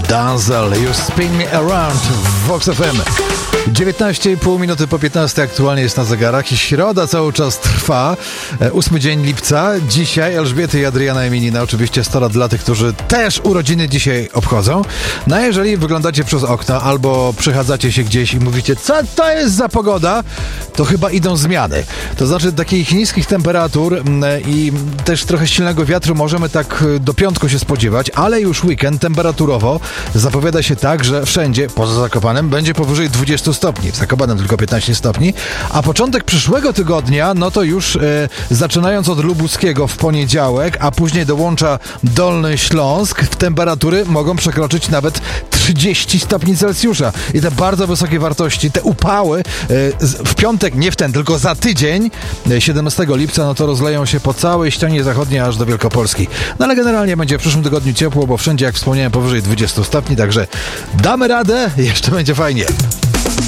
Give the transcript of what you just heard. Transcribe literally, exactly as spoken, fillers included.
Denzel, You Spin Me Around w Vox F M. dziewiętnaście i pół minuty po piętnastej aktualnie jest na zegarach i środa cały czas trwa. Ósmy dzień lipca. Dzisiaj Elżbiety i Adriana imieniny. Oczywiście sto lat dla tych, którzy też urodziny dzisiaj obchodzą. No a jeżeli wyglądacie przez okno albo przechadzacie się gdzieś i mówicie, co to jest za pogoda, to chyba idą zmiany. To znaczy takich niskich temperatur i też trochę silnego wiatru możemy tak do piątku się spodziewać, ale już weekend temperaturowo zapowiada się tak, że wszędzie, poza Zakopanem, będzie powyżej dwudziestu stopni. W Zakopanem tylko piętnaście stopni. A początek przyszłego tygodnia, no to już e, zaczynając od Lubuskiego w poniedziałek, a później dołącza Dolny Śląsk, temperatury mogą przekroczyć nawet trzydzieści stopni Celsjusza. I te bardzo wysokie wartości, te upały e, w piątek, nie w ten, tylko za tydzień, siedemnastego lipca, no to rozleją się po całej ścianie zachodniej aż do Wielkopolski. No ale generalnie będzie w przyszłym tygodniu ciepło, bo wszędzie, jak wspomniałem, powyżej dwudziestu stopni, także damy radę, jeszcze będzie fajnie.